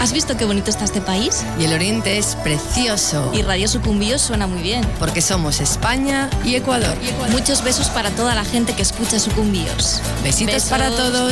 ¿Has visto qué bonito está este país? Y el Oriente es precioso. Y Radio Sucumbíos suena muy bien. Porque somos España y Ecuador. Muchos besos para toda la gente que escucha Sucumbíos. Besitos para todos.